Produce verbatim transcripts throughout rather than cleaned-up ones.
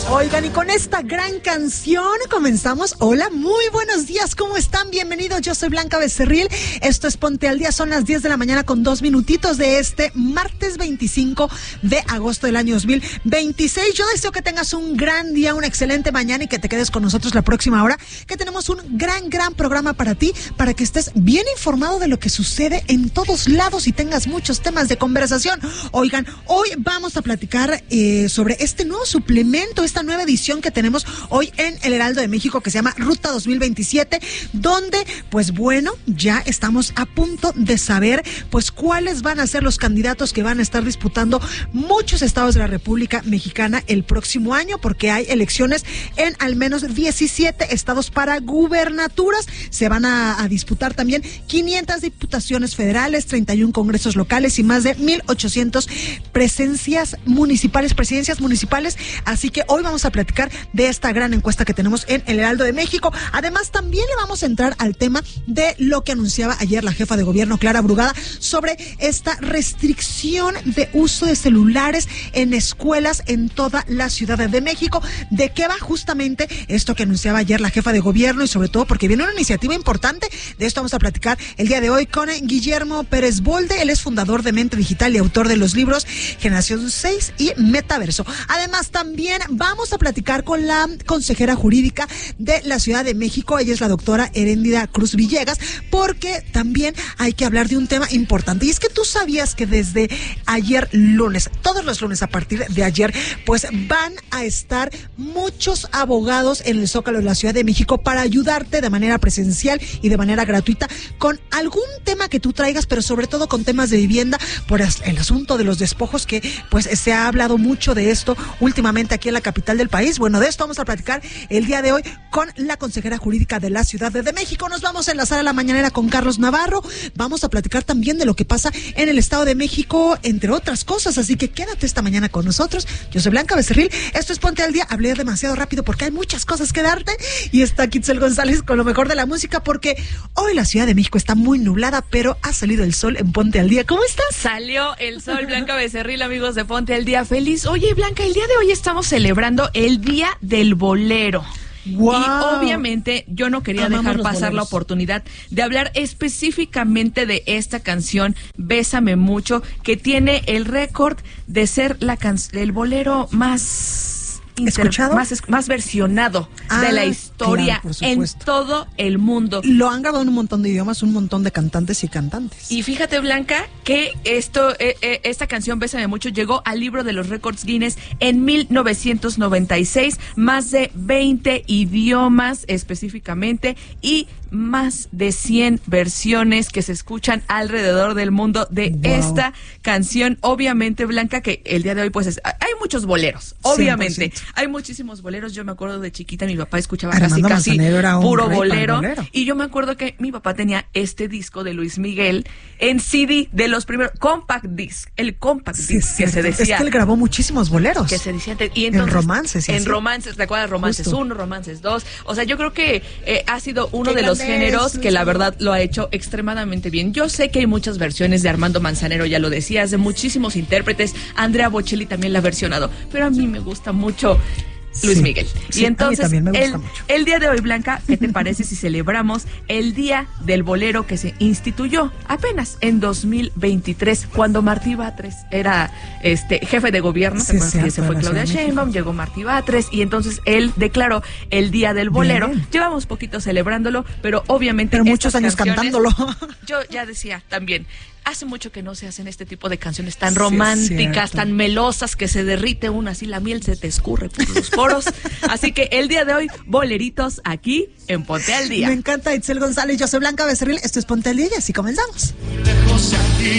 Oigan, y con esta gran canción comenzamos. Hola, muy buenos días, ¿cómo están? Bienvenidos, yo soy Blanca Becerril. Esto es Ponte al Día, son las diez de la mañana con dos minutitos de este martes veinticinco de agosto del año dos mil veintiséis. Yo deseo que tengas un gran día, una excelente mañana y que te quedes con nosotros la próxima hora, que tenemos un gran, gran programa para ti, para que estés bien informado de lo que sucede en todos lados y tengas muchos temas de conversación. Oigan, hoy vamos a platicar eh, sobre este nuevo suplemento, esta nueva edición que tenemos hoy en el Heraldo de México, que se llama Ruta dos mil veintisiete, donde, pues bueno, ya estamos a punto de saber, pues, cuáles van a ser los candidatos que van a estar disputando muchos estados de la República Mexicana el próximo año, porque hay elecciones en al menos diecisiete estados para gubernaturas. Se van a, a disputar también quinientas diputaciones federales, treinta y uno congresos locales y más de mil ochocientas presencias municipales, presidencias municipales. Así que hoy vamos a platicar de esta gran encuesta que tenemos en el Heraldo de México. Además, también le vamos a entrar al tema de lo que anunciaba ayer la jefa de gobierno, Clara Brugada, sobre esta restricción de uso de celulares en escuelas en toda la Ciudad de México. ¿De qué va justamente esto que anunciaba ayer la jefa de gobierno? Y sobre todo porque viene una iniciativa importante. De esto vamos a platicar el día de hoy con Guillermo Pérez Bolde. Él es fundador de Mente Digital y autor de los libros Generación seis y Metaverso. Además, también vamos a platicar con la consejera jurídica de la Ciudad de México. Ella es la doctora Heréndira Cruz Villegas, porque también hay que hablar de un tema importante. Y es que tú sabías que desde ayer lunes, todos los lunes a partir de ayer, pues van a estar muchos abogados en el Zócalo de la Ciudad de México para ayudarte de manera presencial y de manera gratuita con algún tema que tú traigas, pero sobre todo con temas de vivienda, por el asunto de los despojos, que pues se ha hablado mucho de esto últimamente aquí en la capital del país. Bueno, de esto vamos a platicar el día de hoy con la consejera jurídica de la Ciudad de México. Nos vamos a enlazar a la mañanera con Carlos Navarro. Vamos a platicar también de lo que pasa en el Estado de México, entre otras cosas. Así que quédate esta mañana con nosotros. Yo soy Blanca Becerril. Esto es Ponte al Día. Hablé demasiado rápido porque hay muchas cosas que darte. Y está Kitzel González con lo mejor de la música, porque hoy la Ciudad de México está muy nublada, pero ha salido el sol en Ponte al Día. ¿Cómo estás? Salió el sol, Blanca Becerril, amigos de Ponte al Día. Feliz. Oye, Blanca, el día de hoy estamos celebrando el Día del Bolero. Wow. Y obviamente yo no quería Amamos dejar pasar boleros. la oportunidad de hablar específicamente de esta canción, Bésame Mucho, que tiene el récord de ser la can- el bolero más... Inter- ¿Escuchado? Más, más versionado ah, de la historia, claro, en todo el mundo. Lo han grabado en un montón de idiomas, un montón de cantantes y cantantes. Y fíjate, Blanca, que esto, eh, eh, esta canción Bésame Mucho llegó al libro de los récords Guinness en mil novecientos noventa y seis, más de veinte idiomas específicamente y más de cien versiones que se escuchan alrededor del mundo de wow. esta canción. Obviamente, Blanca, que el día de hoy pues es, hay muchos boleros, obviamente. cien por ciento. Hay muchísimos boleros. Yo me acuerdo de chiquita, mi papá escuchaba Armando casi casi puro bolero, bolero. Y yo me acuerdo que mi papá tenía este disco de Luis Miguel en C D de los primeros, compact disc, el compact sí, disc que se decía. Es que él grabó muchísimos boleros. Que se decía. Y entonces, en romances. En así. romances, ¿te acuerdas? Romances uno, romances dos. O sea, yo creo que eh, ha sido uno de los géneros que la verdad lo ha hecho extremadamente bien. Yo sé que hay muchas versiones de Armando Manzanero, ya lo decías, de muchísimos intérpretes. Andrea Bocelli también la ha versionado, pero a mí me gusta mucho Luis sí, Miguel. Sí, y entonces, me gusta el, mucho. el día de hoy, Blanca, ¿qué te parece si celebramos el Día del Bolero que se instituyó apenas en dos mil veintitrés, cuando Martí Batres era este jefe de gobierno? Sí, ¿Te que se fue Claudia Sheinbaum, llegó Martí Batres y entonces él declaró el Día del Bolero. Bien. Llevamos poquito celebrándolo, pero obviamente pero muchos años cantándolo. Yo ya decía también, hace mucho que no se hacen este tipo de canciones tan románticas, sí, tan melosas, que se derrite una así, la miel se te escurre por los poros. Así que el día de hoy, boleritos aquí en Ponte al Día. Me encanta Itzel González, yo soy Blanca Becerril, esto es Ponte al Día y así comenzamos. Lejos aquí,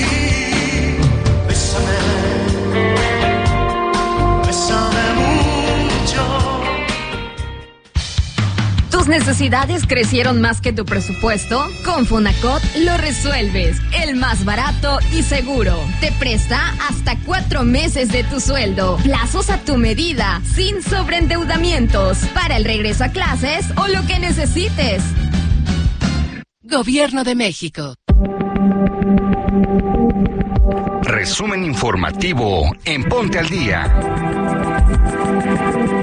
bésame, bésame mucho. ¿Tus necesidades crecieron más que tu presupuesto? Con Fonacot lo resuelves. El más barato y seguro. Te presta hasta cuatro meses de tu sueldo. Plazos a tu medida, sin sobreendeudamientos. Para el regreso a clases o lo que necesites. Gobierno de México. Resumen informativo en Ponte al Día.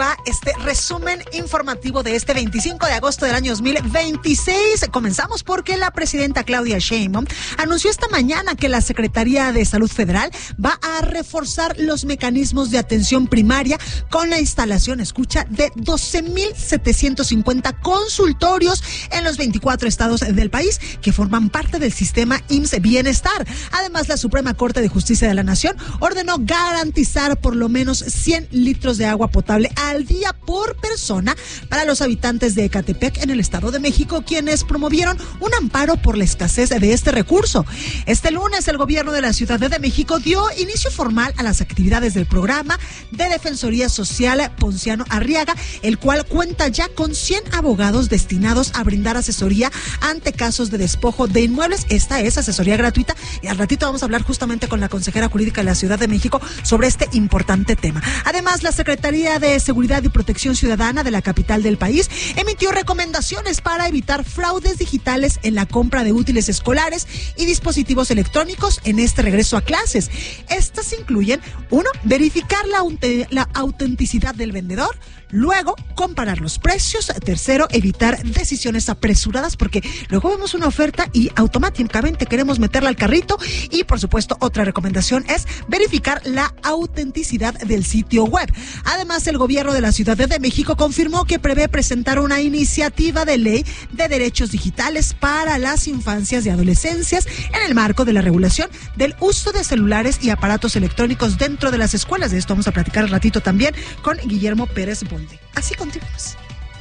va este resumen informativo de este veinticinco de agosto del año dos mil veintiséis. Comenzamos porque la presidenta Claudia Sheinbaum anunció esta mañana que la Secretaría de Salud Federal va a reforzar los mecanismos de atención primaria con la instalación, escucha, de doce mil setecientos cincuenta consultorios en los veinticuatro estados del país que forman parte del sistema I M S S Bienestar. Además, la Suprema Corte de Justicia de la Nación ordenó garantizar por lo menos cien litros de agua potable al día por persona para los habitantes de Ecatepec en el Estado de México, quienes promovieron un amparo por la escasez de este recurso. Este lunes, el gobierno de la Ciudad de México dio inicio formal a las actividades del programa de Defensoría Social Ponciano Arriaga, el cual cuenta ya con cien abogados destinados a brindar asesoría ante casos de despojo de inmuebles. Esta es asesoría gratuita y al ratito vamos a hablar justamente con la consejera jurídica de la Ciudad de México sobre este importante tema. Además, la Secretaría de Seguridad y Protección Ciudadana de la capital del país emitió recomendaciones para evitar fraudes digitales en la compra de útiles escolares y dispositivos electrónicos en este regreso a clases. Estas incluyen, uno, verificar la, la autenticidad del vendedor. Luego, comparar los precios. Tercero, evitar decisiones apresuradas, porque luego vemos una oferta y automáticamente queremos meterla al carrito. Y, por supuesto, otra recomendación es verificar la autenticidad del sitio web. Además, el gobierno de la Ciudad de México confirmó que prevé presentar una iniciativa de ley de derechos digitales para las infancias y adolescencias en el marco de la regulación del uso de celulares y aparatos electrónicos dentro de las escuelas. De esto vamos a platicar al ratito también con Guillermo Pérez Bonde. Así continuamos.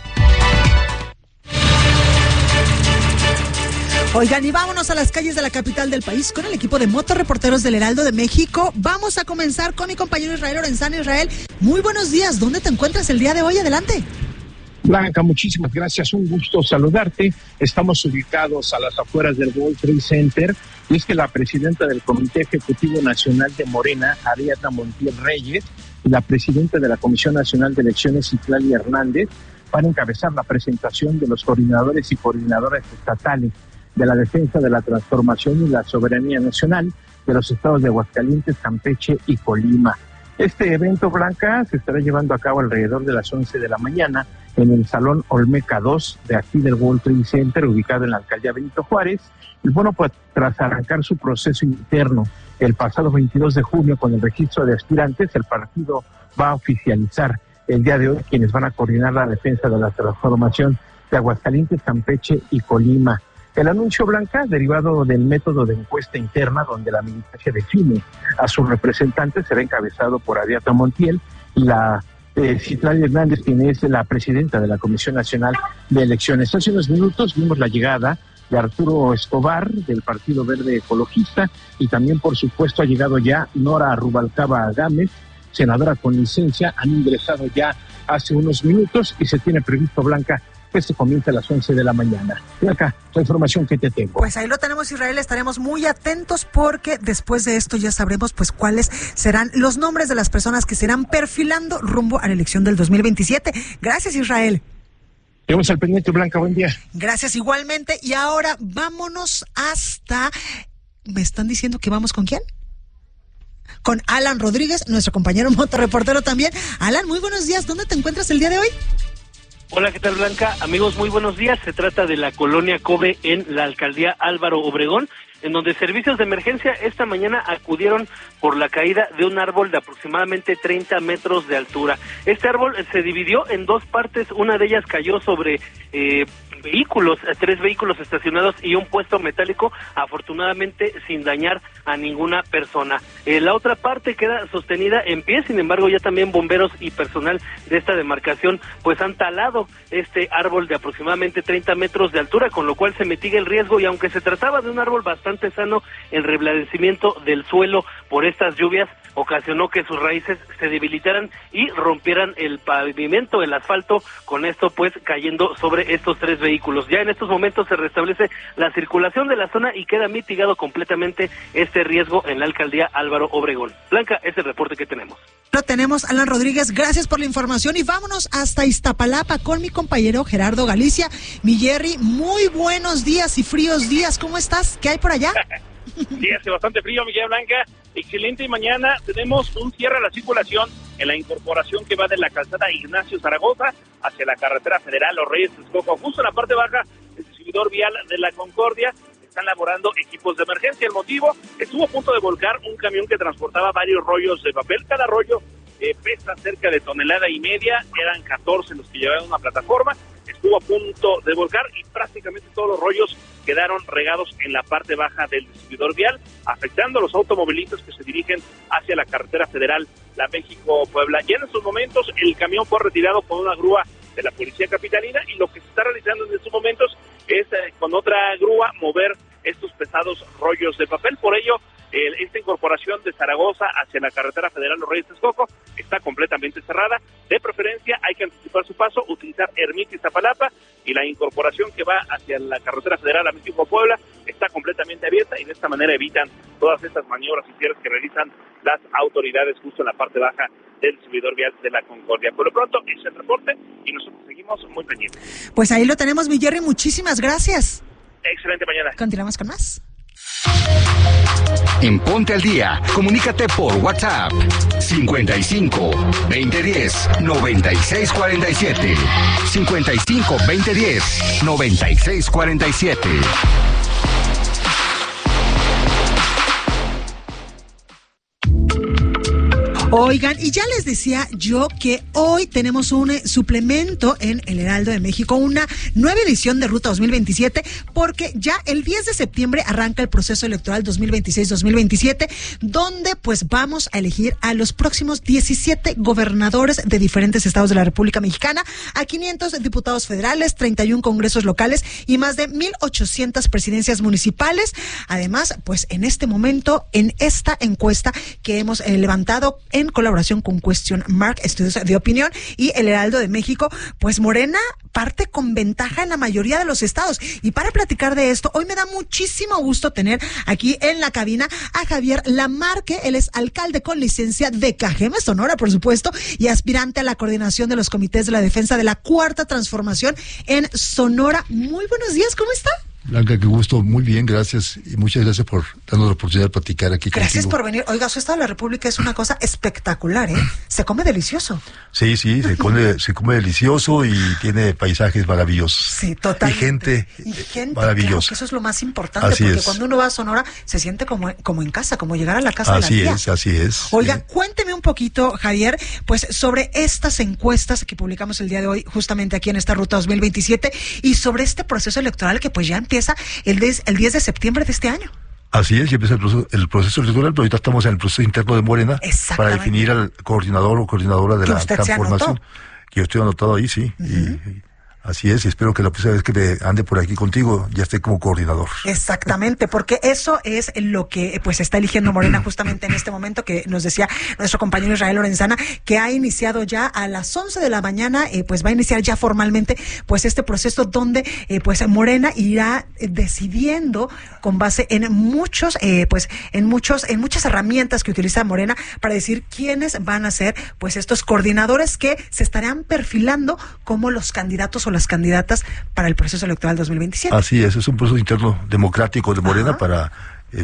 Oigan, y vámonos a las calles de la capital del país con el equipo de motorreporteros del Heraldo de México. Vamos a comenzar con mi compañero Israel Lorenzana. Israel, muy buenos días. ¿Dónde te encuentras el día de hoy? Adelante. Blanca, muchísimas gracias. Un gusto saludarte. Estamos ubicados a las afueras del World Trade Center. Y es que la presidenta del Comité Ejecutivo Nacional de Morena, Ariadna Montiel Reyes, y la presidenta de la Comisión Nacional de Elecciones, Citlali Hernández, van a encabezar la presentación de los coordinadores y coordinadoras estatales de la defensa de la transformación y la soberanía nacional de los estados de Aguascalientes, Campeche y Colima. Este evento, Blanca, se estará llevando a cabo alrededor de las once de la mañana en el Salón Olmeca dos de aquí del World Trade Center, ubicado en la alcaldía Benito Juárez. Y bueno, pues tras arrancar su proceso interno el pasado veintidós de junio con el registro de aspirantes, el partido va a oficializar el día de hoy quienes van a coordinar la defensa de la transformación de Aguascalientes, Campeche y Colima. El anuncio, Blanca, derivado del método de encuesta interna donde la militancia define a sus representantes, será encabezado por Ariadna Montiel y la eh, Citlali Hernández, quien es la presidenta de la Comisión Nacional de Elecciones. Hace unos minutos vimos la llegada de Arturo Escobar, del Partido Verde Ecologista, y también, por supuesto, ha llegado ya Nora Rubalcaba Gámez, senadora con licencia. Han ingresado ya hace unos minutos y se tiene previsto, Blanca, que se comienza a las once de la mañana. Y acá, la información que te tengo. Pues ahí lo tenemos, Israel, estaremos muy atentos porque después de esto ya sabremos pues cuáles serán los nombres de las personas que serán perfilando rumbo a la elección del dos mil veintisiete. Gracias, Israel. Vamos al pendiente, Blanca, buen día. Gracias igualmente. Y ahora vámonos hasta... ¿Me están diciendo que vamos con quién? Con Alan Rodríguez, nuestro compañero motorreportero también. Alan, muy buenos días. ¿Dónde te encuentras el día de hoy? Hola, ¿qué tal, Blanca? Amigos, muy buenos días. Se trata de la colonia Kobe en la alcaldía Álvaro Obregón, en donde servicios de emergencia esta mañana acudieron por la caída de un árbol de aproximadamente treinta metros de altura. Este árbol se dividió en dos partes, una de ellas cayó sobre eh, vehículos, tres vehículos estacionados y un puesto metálico, afortunadamente sin dañar a ninguna persona. Eh, la otra parte queda sostenida en pie, sin embargo ya también bomberos y personal de esta demarcación pues han talado este árbol de aproximadamente treinta metros de altura, con lo cual se mitiga el riesgo, y aunque se trataba de un árbol bastante sano, el reblandecimiento del suelo por estas lluvias ocasionó que sus raíces se debilitaran y rompieran el pavimento, el asfalto, con esto pues cayendo sobre estos tres vehículos. Ya en estos momentos se restablece la circulación de la zona y queda mitigado completamente este riesgo en la alcaldía Álvaro Obregón. Blanca, es el reporte que tenemos. Lo tenemos, Alan Rodríguez, gracias por la información y vámonos hasta Iztapalapa con mi compañero Gerardo Galicia. Mi Jerry, muy buenos días y fríos días, ¿cómo estás? ¿Qué hay por allá? Sí, hace bastante frío, Miguel Blanca. Excelente. Y mañana tenemos un cierre a la circulación en la incorporación que va de la calzada Ignacio Zaragoza hacia la carretera federal Los Reyes Texcoco. Justo en la parte baja del distribuidor vial de la Concordia están laborando equipos de emergencia. El motivo, estuvo a punto de volcar un camión que transportaba varios rollos de papel. Cada rollo eh, pesa cerca de tonelada y media. Eran catorce los que llevaban una plataforma. Estuvo a punto de volcar y prácticamente todos los rollos quedaron regados en la parte baja del distribuidor vial, afectando a los automovilistas que se dirigen hacia la carretera federal, la México-Puebla. Ya en estos momentos el camión fue retirado con una grúa de la Policía Capitalina y lo que se está realizando en estos momentos es eh, con otra grúa mover estos pesados rollos de papel. Por ello, eh, esta incorporación de Zaragoza hacia la carretera federal Los Reyes Texcoco está completamente cerrada. De preferencia hay que anticipar su paso, utilizar Ermita y Iztapalapa, y la incorporación que va hacia la carretera federal a México-Puebla está completamente abierta y de esta manera evitan todas estas maniobras y cierres que realizan las autoridades justo en la parte baja del distribuidor vial de la Concordia. Por lo pronto, ese es el reporte y nosotros seguimos muy pendientes. Pues ahí lo tenemos, mi Jerry, muchísimas gracias. Excelente mañana. Continuamos con más. En Ponte al Día, comunícate por WhatsApp cincuenta y cinco, veinte diez, noventa y seis cuarenta y siete. cincuenta y cinco, veinte diez, noventa y seis cuarenta y siete. Oigan, y ya les decía yo que hoy tenemos un eh, suplemento en El Heraldo de México, una nueva edición de Ruta dos mil veintisiete, porque ya el diez de septiembre arranca el proceso electoral dos mil veintiséis dos mil veintisiete, donde pues vamos a elegir a los próximos diecisiete gobernadores de diferentes estados de la República Mexicana, a quinientos diputados federales, treinta y uno congresos locales y más de mil ochocientas presidencias municipales. Además, pues en este momento, en esta encuesta que hemos eh, levantado en en colaboración con Question Mark, Estudios de Opinión y El Heraldo de México, pues Morena parte con ventaja en la mayoría de los estados. Y para platicar de esto, hoy me da muchísimo gusto tener aquí en la cabina a Javier Lamarque. Él es alcalde con licencia de Cajeme, Sonora, por supuesto, y aspirante a la coordinación de los comités de la defensa de la Cuarta Transformación en Sonora. Muy buenos días, ¿cómo está? Blanca, qué gusto, muy bien, gracias y muchas gracias por darnos la oportunidad de platicar aquí contigo. Gracias por venir. Oiga, su estado de la República es una cosa espectacular, ¿eh? Se come delicioso. Sí, sí, se come, se come delicioso y tiene paisajes maravillosos. Sí, totalmente. Y gente, y gente maravillosa. Claro, que eso es lo más importante, así porque es. Cuando uno va a Sonora se siente como, como en casa, como llegar a la casa así de la tía. Así es, así es. Oiga, sí. Cuénteme un poquito, Javier, pues sobre estas encuestas que publicamos el día de hoy, justamente aquí en esta Ruta dos mil veintisiete, y sobre este proceso electoral que pues ya empieza el de el diez de septiembre de este año. Así es, ya empieza el proceso, el proceso electoral, pero ahorita estamos en el proceso interno de Morena para definir al coordinador o coordinadora de la transformación. Que yo estoy anotado ahí, sí. Uh-huh. y, y así es, y espero que la próxima vez que me ande por aquí contigo ya esté como coordinador. Exactamente, porque eso es lo que pues está eligiendo Morena justamente en este momento, que nos decía nuestro compañero Israel Lorenzana, que ha iniciado ya a las once de la mañana, eh, pues va a iniciar ya formalmente pues este proceso donde eh, pues Morena irá decidiendo con base en muchos, eh, pues en muchos, en muchas herramientas que utiliza Morena para decir quiénes van a ser pues estos coordinadores que se estarán perfilando como los candidatos o las candidatas para el proceso electoral dos mil veintisiete. Así es, es un proceso interno democrático de Morena. Ajá. Para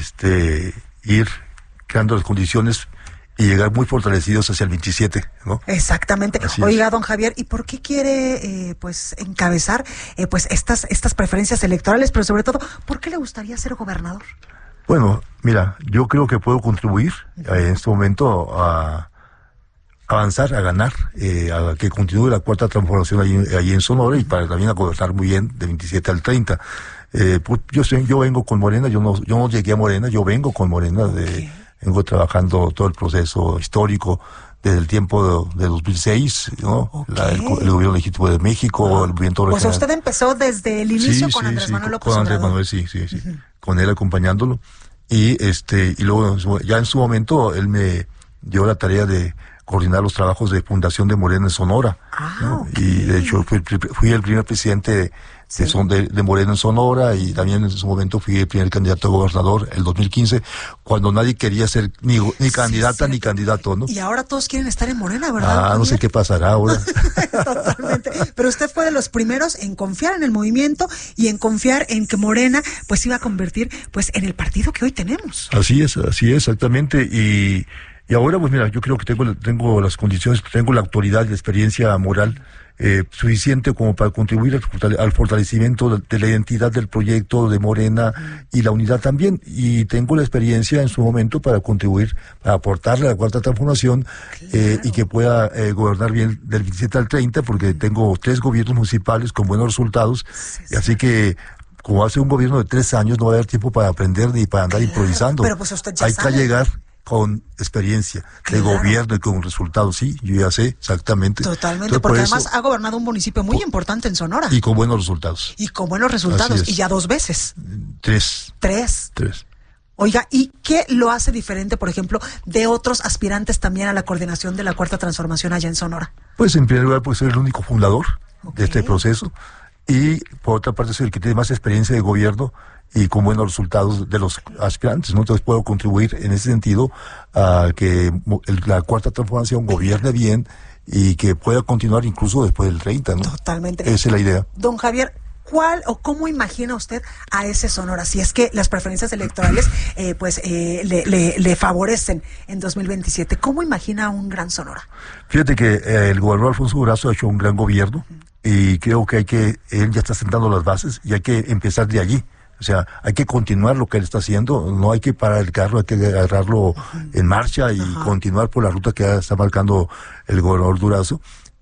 este ir creando las condiciones y llegar muy fortalecidos hacia el veintisiete, ¿no? Exactamente. Así Oiga, es. Don Javier, ¿y por qué quiere eh, pues encabezar eh, pues estas estas preferencias electorales, pero sobre todo, ¿por qué le gustaría ser gobernador? Bueno, mira, yo creo que puedo contribuir uh-huh. eh, en este momento a avanzar, a ganar, eh, a que continúe la Cuarta Transformación allí, allí en Sonora y para también a gobernar muy bien de veintisiete al treinta. Eh, pues yo soy, yo vengo con Morena, yo no, yo no llegué a Morena, yo vengo con Morena, de, okay. vengo trabajando todo el proceso histórico desde el tiempo de, de dos mil seis, ¿no? Okay. La, el, el gobierno legítimo de México, ah. el movimiento regional. O sea, usted empezó desde el inicio sí, con sí, Andrés sí, Manuel López con Obrador. Andrés Manuel, sí, sí, sí, uh-huh. con él acompañándolo y este y luego ya en su momento él me dio la tarea de coordinar los trabajos de fundación de Morena en Sonora, ah, ¿no? okay. Y de hecho fui, fui el primer presidente sí. que son de, de Morena en Sonora, y también en su momento fui el primer candidato a gobernador, el dos mil quince, cuando nadie quería ser ni, ni candidata sí, ni candidato, ¿no? Y ahora todos quieren estar en Morena, ¿verdad? Ah, Javier? No sé qué pasará ahora. Totalmente. Pero usted fue de los primeros en confiar en el movimiento y en confiar en que Morena pues iba a convertir pues en el partido que hoy tenemos. Así es, así es, exactamente. Y, y ahora pues mira, yo creo que tengo, tengo las condiciones, tengo la autoridad y la experiencia moral Eh, suficiente como para contribuir al, al fortalecimiento de, de la identidad del proyecto de Morena y la unidad también, y tengo la experiencia en su momento para contribuir, para aportarle a la cuarta transformación, claro. eh, y que pueda eh, gobernar bien del veintisiete al treinta, porque tengo tres gobiernos municipales con buenos resultados, sí, sí. así que como hace un gobierno de tres años no va a haber tiempo para aprender ni para andar claro. improvisando. Pero pues usted ya hay sabe. que llegar con experiencia de claro. gobierno y con resultados, sí, yo ya sé exactamente. Totalmente, Entonces, porque por además eso, ha gobernado un municipio muy importante en Sonora. Y con buenos resultados. Y con buenos resultados, y ya dos veces. Tres. Tres. Tres. Oiga, ¿y qué lo hace diferente, por ejemplo, de otros aspirantes también a la coordinación de la Cuarta Transformación allá en Sonora? Pues en primer lugar, pues soy el único fundador okay. de este proceso, y por otra parte soy el que tiene más experiencia de gobierno y con buenos resultados de los aspirantes, ¿no? Entonces puedo contribuir en ese sentido a que el, la Cuarta Transformación gobierne bien y que pueda continuar incluso después del treinta, ¿no? Totalmente. Esa es la idea. Don Javier, ¿cuál o cómo imagina usted a ese Sonora? Si es que las preferencias electorales eh, pues eh, le, le, le favorecen en dos mil veintisiete, ¿cómo imagina un gran Sonora? Fíjate que eh, el gobernador Alfonso Durazo ha hecho un gran gobierno, uh-huh. y creo que hay que, él ya está sentando las bases y hay que empezar de allí. O sea, hay que continuar lo que él está haciendo, no hay que parar el carro, hay que agarrarlo uh-huh. en marcha y uh-huh. continuar por la ruta que está marcando el gobernador Durazo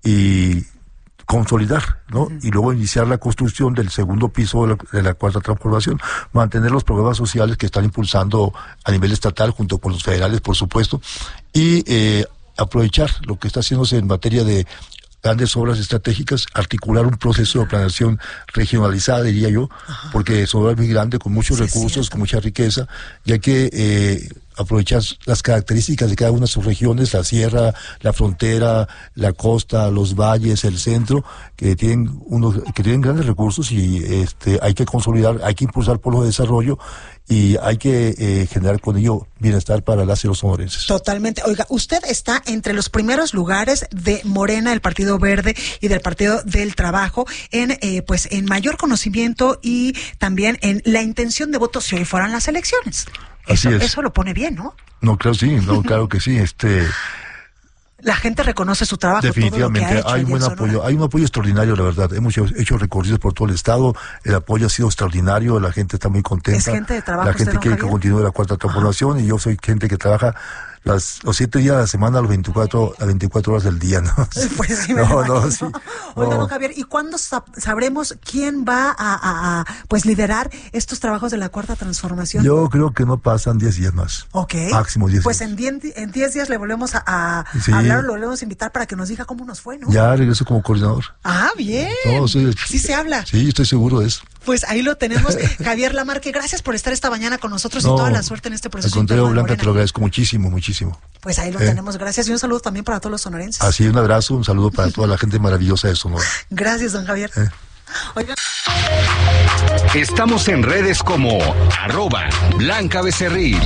y consolidar, ¿no? Uh-huh. Y luego iniciar la construcción del segundo piso de la, de la Cuarta Transformación, mantener los programas sociales que están impulsando a nivel estatal junto con los federales, por supuesto, y eh, aprovechar lo que está haciéndose en materia de grandes obras estratégicas, articular un proceso de planeación regionalizada, diría yo, Ajá. porque Sonora es muy grande, con muchos sí, recursos, con mucha riqueza, y hay que eh, aprovechar las características de cada una de sus regiones, la sierra, la frontera, la costa, los valles, el centro, que tienen unos, que tienen grandes recursos, y este hay que consolidar, hay que impulsar por lo de desarrollo, y hay que eh, generar con ello bienestar para las y los sonorenses. Totalmente. Oiga, usted está entre los primeros lugares de Morena, el Partido Verde y del Partido del Trabajo en eh, pues en mayor conocimiento y también en la intención de voto si hoy fueran las elecciones. Eso, Así es. Eso lo pone bien, ¿no? No, claro sí, no, claro que sí. Este. La gente reconoce su trabajo. Definitivamente, todo lo que ha hecho hay un buen apoyo, hay un apoyo extraordinario, la verdad. Hemos hecho recorridos por todo el estado, el apoyo ha sido extraordinario, la gente está muy contenta. ¿Es gente de trabajo? La gente quiere que continúe la Cuarta Transformación, y yo soy gente que trabaja las, los siete días de la semana, los veinticuatro, las veinticuatro horas del día, ¿no? Pues sí, me no, imagino. no, sí. Oiga, no. don Javier, ¿y cuándo sab- sabremos quién va a, a, a pues liderar estos trabajos de la Cuarta Transformación? Yo creo que no pasan diez días más. Ok. Máximo diez pues días. Pues en diez en diez días le volvemos a, a sí. hablar, lo volvemos a invitar para que nos diga cómo nos fue, ¿no? Ya regreso como coordinador. Ah, bien. No, sí, Así se habla. Sí, estoy seguro de eso. Pues ahí lo tenemos. Javier Lamarque, gracias por estar esta mañana con nosotros no, y toda la suerte en este proceso. Al contrario, Blanca, te lo agradezco muchísimo, muchísimo. Pues ahí lo ¿Eh? tenemos, gracias. Y un saludo también para todos los sonorenses. Así, un abrazo, un saludo para toda la gente maravillosa de Sonora. Gracias, don Javier. ¿Eh? Oigan. Estamos en redes como arroba Blanca Becerril.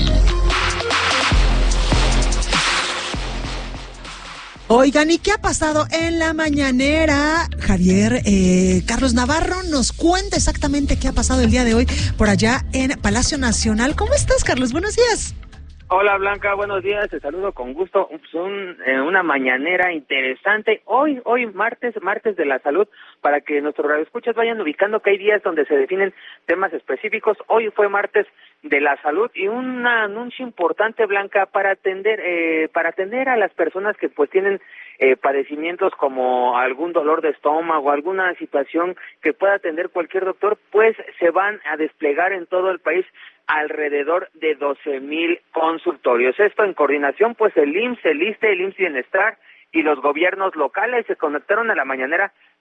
Oigan, ¿y qué ha pasado en la mañanera? Javier, eh, Carlos Navarro nos cuenta exactamente qué ha pasado el día de hoy por allá en Palacio Nacional. ¿Cómo estás, Carlos? Buenos días. Hola, Blanca, buenos días, te saludo con gusto. Pues un, eh, una mañanera interesante. Hoy, hoy martes, martes de la salud, para que nuestros radioescuchas vayan ubicando que hay días donde se definen temas específicos. Hoy fue martes de la salud y un anuncio importante, Blanca, para atender, eh, para atender a las personas que pues tienen eh, padecimientos como algún dolor de estómago, alguna situación que pueda atender cualquier doctor, pues se van a desplegar en todo el país alrededor de doce mil consultorios. Esto en coordinación, pues el I M S S, el ISSSTE, el I M S S Bienestar y los gobiernos locales se conectaron a la mañanera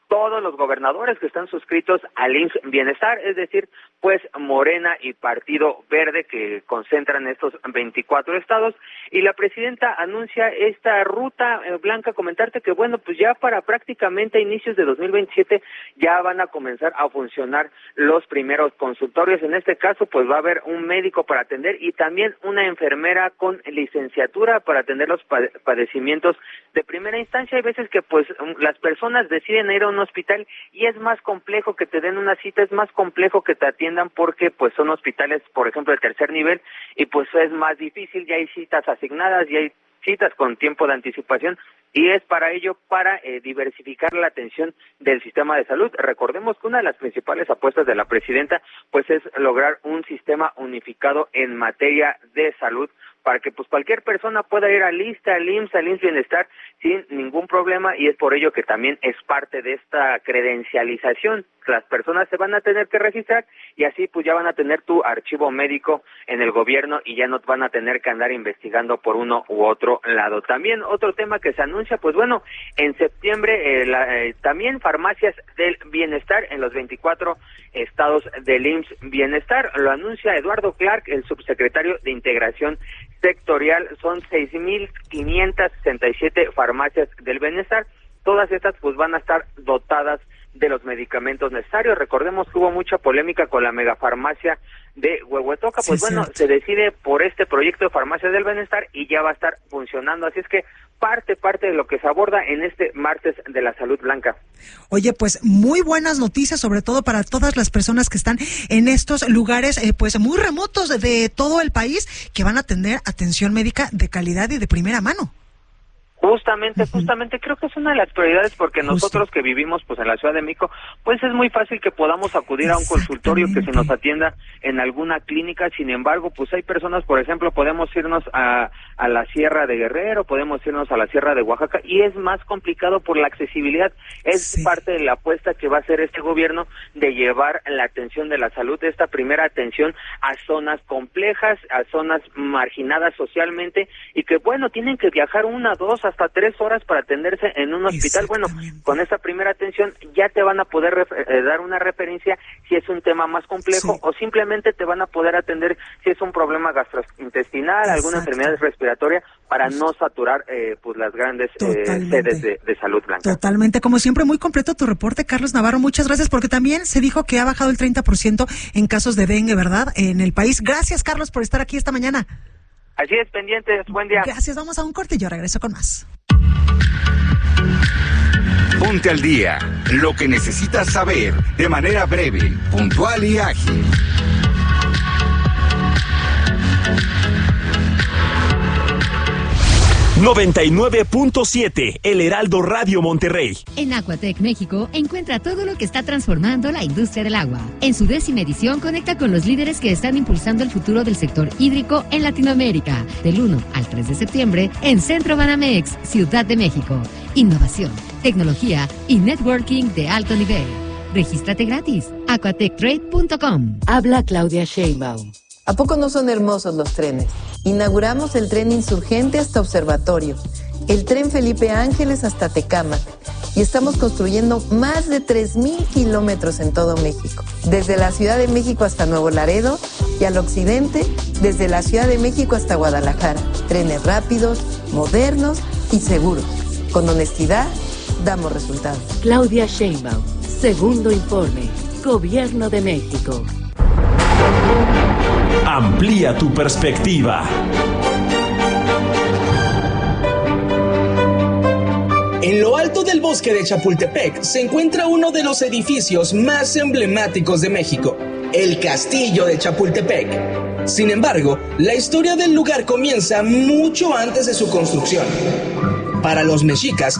todos los gobernadores que están suscritos al I M S S Bienestar, es decir, pues Morena y Partido Verde, que concentran estos veinticuatro estados, y la presidenta anuncia esta ruta, eh, Blanca, comentarte que bueno, pues ya para prácticamente inicios de dos mil veintisiete ya van a comenzar a funcionar los primeros consultorios. En este caso, pues va a haber un médico para atender y también una enfermera con licenciatura para atender los padecimientos de primera instancia. Hay veces que pues las personas deciden ir a un hospital y es más complejo que te den una cita, es más complejo que te atiendan porque pues son hospitales, por ejemplo, de tercer nivel y pues es más difícil, ya hay citas asignadas, ya hay citas con tiempo de anticipación y es para ello, para eh, diversificar la atención del sistema de salud. Recordemos que una de las principales apuestas de la presidenta pues es lograr un sistema unificado en materia de salud para que pues cualquier persona pueda ir al ISSSTE, al I M S S, al I M S S Bienestar sin ningún problema, y es por ello que también es parte de esta credencialización. Las personas se van a tener que registrar y así pues ya van a tener tu archivo médico en el gobierno y ya no van a tener que andar investigando por uno u otro lado. También otro tema que se anuncia, pues bueno, en septiembre eh, la, eh, también farmacias del bienestar en los veinticuatro estados del I M S S Bienestar. Lo anuncia Eduardo Clark, el subsecretario de Integración Sectorial. Son seis mil quinientas sesenta y siete farmacias del bienestar. Todas estas pues van a estar dotadas de los medicamentos necesarios. Recordemos que hubo mucha polémica con la megafarmacia de Huehuetoca, pues sí, bueno, cierto. Se decide por este proyecto de farmacia del bienestar y ya va a estar funcionando, así es que parte, parte de lo que se aborda en este martes de la salud, Blanca. Oye, pues muy buenas noticias, sobre todo para todas las personas que están en estos lugares, eh, pues muy remotos de, de todo el país, que van a tener atención médica de calidad y de primera mano. Justamente, justamente, creo que es una de las prioridades porque nosotros que vivimos pues en la Ciudad de México, pues es muy fácil que podamos acudir a un consultorio que se nos atienda en alguna clínica. Sin embargo, pues hay personas, por ejemplo, podemos irnos a, a la Sierra de Guerrero, podemos irnos a la Sierra de Oaxaca y es más complicado por la accesibilidad. Es sí. parte de la apuesta que va a hacer este gobierno de llevar la atención de la salud, esta primera atención a zonas complejas, a zonas marginadas socialmente y que bueno, tienen que viajar una, dos, hasta tres horas para atenderse en un hospital. Bueno, con esta primera atención ya te van a poder refer- eh, dar una referencia si es un tema más complejo sí. o simplemente te van a poder atender si es un problema gastrointestinal, Exacto. alguna enfermedad respiratoria, para no saturar eh, pues las grandes eh, sedes de, de salud, Blanca. Totalmente, como siempre, muy completo tu reporte, Carlos Navarro, muchas gracias, porque también se dijo que ha bajado el treinta por ciento en casos de dengue, ¿verdad?, en el país. Gracias, Carlos, por estar aquí esta mañana. Así es, pendientes, buen día. Gracias, vamos a un corte y yo regreso con más. Ponte al día, lo que necesitas saber de manera breve, puntual y ágil. noventa y nueve punto siete, El Heraldo Radio Monterrey. En Aquatec México encuentra todo lo que está transformando la industria del agua. En su décima edición conecta con los líderes que están impulsando el futuro del sector hídrico en Latinoamérica. Del uno al tres de septiembre en Centro Banamex, Ciudad de México. Innovación, tecnología y networking de alto nivel. Regístrate gratis. aquatec trade punto com. Habla Claudia Sheinbaum. ¿A poco no son hermosos los trenes? Inauguramos el tren Insurgente hasta Observatorio, el tren Felipe Ángeles hasta Tecámac y estamos construyendo más de tres mil kilómetros en todo México. Desde la Ciudad de México hasta Nuevo Laredo y al occidente, desde la Ciudad de México hasta Guadalajara. Trenes rápidos, modernos y seguros. Con honestidad, damos resultados. Claudia Sheinbaum, segundo informe, Gobierno de México. Amplía tu perspectiva. En lo alto del bosque de Chapultepec se encuentra uno de los edificios más emblemáticos de México, el Castillo de Chapultepec. Sin embargo, la historia del lugar comienza mucho antes de su construcción. Para los mexicas,